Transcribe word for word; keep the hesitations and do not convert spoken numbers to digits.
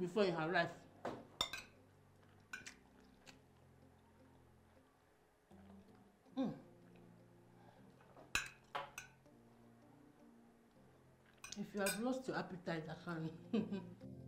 before you arrive. Mm. If you have lost your appetite, I can.